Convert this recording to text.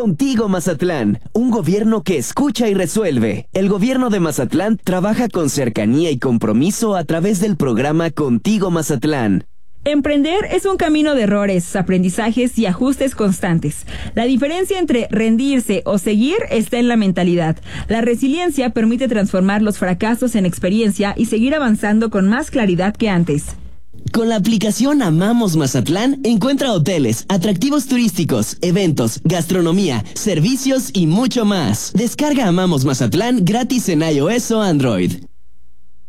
Contigo Mazatlán, un gobierno que escucha y resuelve. El gobierno de Mazatlán trabaja con cercanía y compromiso a través del programa Contigo Mazatlán. Emprender es un camino de errores, aprendizajes y ajustes constantes. La diferencia entre rendirse o seguir está en la mentalidad. La resiliencia permite transformar los fracasos en experiencia y seguir avanzando con más claridad que antes. Con la aplicación Amamos Mazatlán, encuentra hoteles, atractivos turísticos, eventos, gastronomía, servicios y mucho más. Descarga Amamos Mazatlán gratis en iOS o Android.